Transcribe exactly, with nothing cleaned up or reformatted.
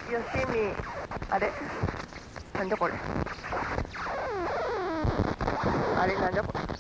よしみ、あれなんだこれ、あれなんだこれ。